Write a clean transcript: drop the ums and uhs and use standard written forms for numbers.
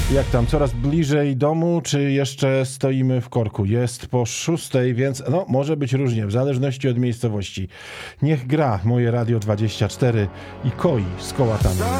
Jak tam, coraz bliżej domu, czy jeszcze stoimy w korku? Jest po 6:00, więc no, może być różnie, w zależności od miejscowości. Niech gra moje Radio 24 i koi z kołatami.